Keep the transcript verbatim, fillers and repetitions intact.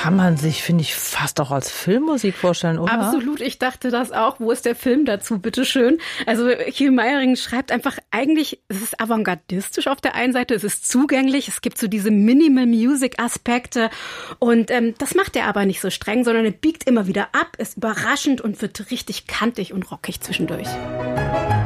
kann man sich, finde ich, fast auch als Filmmusik vorstellen, oder? Absolut, ich dachte das auch. Wo ist der Film dazu, bitteschön? Also Hugh Meyering schreibt einfach eigentlich, es ist avantgardistisch auf der einen Seite, es ist zugänglich, es gibt so diese Minimal-Music-Aspekte und ähm, das macht er aber nicht so streng, sondern er biegt immer wieder ab, ist überraschend und wird richtig kantig und rockig zwischendurch.